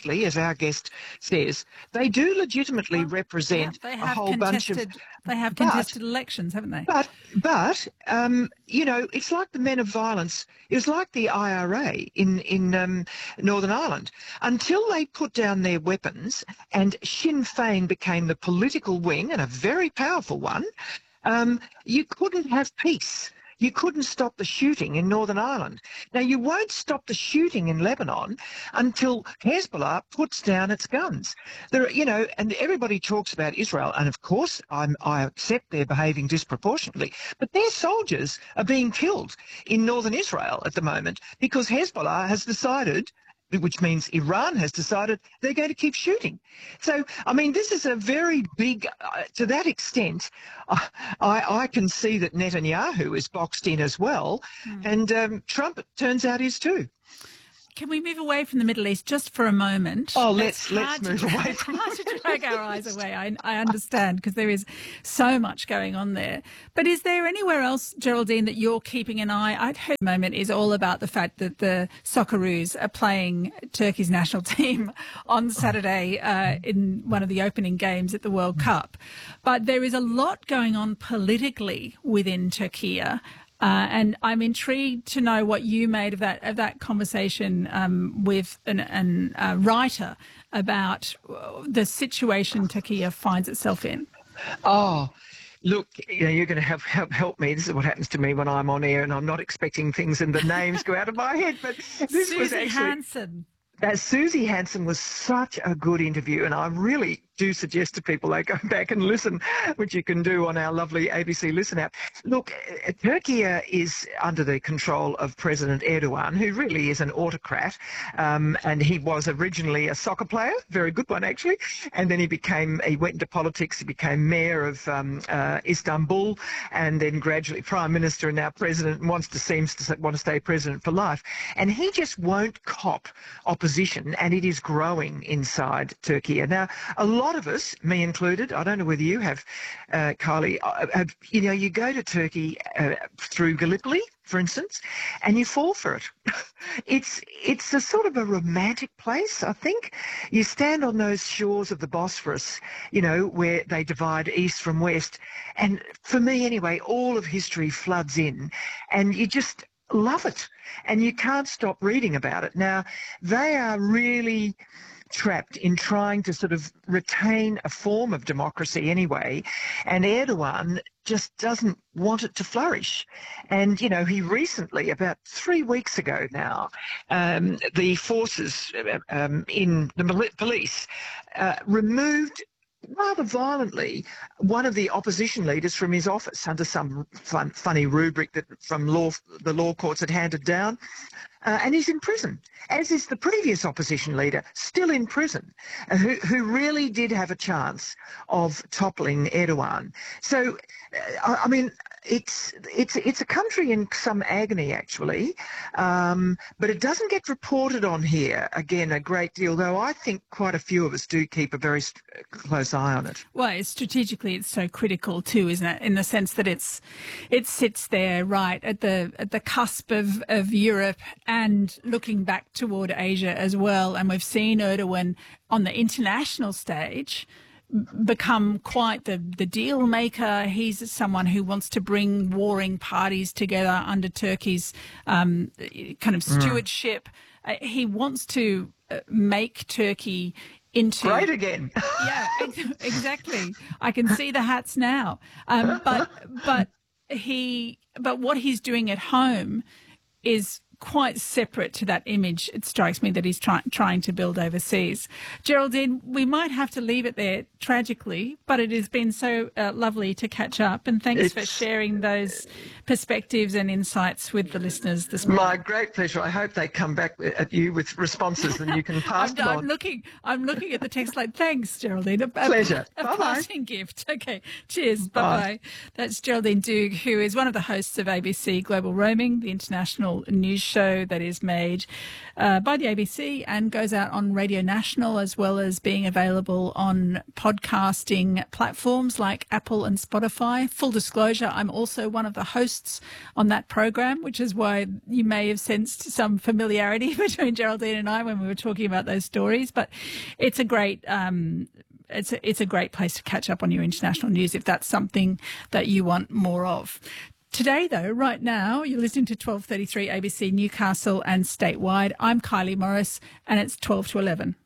legitimately, as our guest says, they do legitimately represent they a have whole bunch of... They have contested elections, haven't they? But it's like the men of violence. It was like the IRA in Northern Ireland. Until they put down their weapons and Sinn Féin became the political wing, and a very powerful one, you couldn't have peace. You couldn't stop the shooting in Northern Ireland. Now, you won't stop the shooting in Lebanon until Hezbollah puts down its guns. And everybody talks about Israel, and of course I accept they're behaving disproportionately, but their soldiers are being killed in northern Israel at the moment because Hezbollah has decided, which means Iran has decided, they're going to keep shooting. So, I mean, this is a very big, to that extent, I can see that Netanyahu is boxed in as well, and Trump, it turns out, is too. Can we move away from the Middle East just for a moment? Oh, let's move away. It's hard to drag our eyes away. I understand, because there is so much going on there. But is there anywhere else, Geraldine, that you're keeping an eye? I'd heard the moment is all about the fact that the Socceroos are playing Turkey's national team on Saturday in one of the opening games at the World Cup. But there is a lot going on politically within Turkey. And I'm intrigued to know what you made of that conversation with a writer about the situation Turkey finds itself in. Oh, look, you're going to help me. This is what happens to me when I'm on air, and I'm not expecting things and the names go out of my head. But this Susie was actually Hansen. Susie Hansen was such a good interview, and I really do suggest to people they go back and listen, which you can do on our lovely ABC Listen app. Look, Turkey is under the control of President Erdogan, who really is an autocrat, and he was originally a soccer player, very good one actually, and then he went into politics, he became mayor of Istanbul, and then gradually prime minister and now president, and seems to want to stay president for life. And he just won't cop opposition, and it is growing inside Turkey. And now, a lot of us, me included, I don't know whether you have, Kylie, you go to Turkey through Gallipoli, for instance, and you fall for it. It's a sort of a romantic place, I think. You stand on those shores of the Bosphorus, where they divide east from west. And for me anyway, all of history floods in, and you just love it. And you can't stop reading about it. Now, they are really trapped in trying to sort of retain a form of democracy anyway, and Erdogan just doesn't want it to flourish. And, he recently, about 3 weeks ago now, the forces in the police removed rather violently one of the opposition leaders from his office under some funny rubric that the law courts had handed down. And he's in prison, as is the previous opposition leader, still in prison, who really did have a chance of toppling Erdogan. So, I mean, it's a country in some agony, actually, but it doesn't get reported on here, again, a great deal, though I think quite a few of us do keep a very close eye on it. Well, strategically, it's so critical too, isn't it? In the sense that it sits there right at the cusp of Europe and looking back toward Asia as well. And we've seen Erdogan on the international stage become quite the deal maker. He's someone who wants to bring warring parties together under Turkey's kind of stewardship. He wants to make Turkey into great again. Yeah, exactly. I can see the hats now. But what he's doing at home is quite separate to that image, it strikes me, that he's trying to build overseas. Geraldine, we might have to leave it there, tragically, but it has been so lovely to catch up, and thanks for sharing those perspectives and insights with the listeners this morning. My great pleasure. I hope they come back at you with responses and you can pass them on. I'm looking at the text like, thanks, Geraldine. Pleasure. A passing gift. Okay, cheers. Bye-bye. That's Geraldine Doogue, who is one of the hosts of ABC Global Roaming, the international news show that is made by the ABC and goes out on Radio National, as well as being available on podcasting platforms like Apple and Spotify. Full disclosure, I'm also one of the hosts hosts on that program, which is why you may have sensed some familiarity between Geraldine and I when we were talking about those stories. But it's a great it's a great place to catch up on your international news if that's something that you want more of. Today, though, right now, you're listening to 1233 ABC Newcastle and statewide. I'm Kylie Morris, and it's 12 to 11.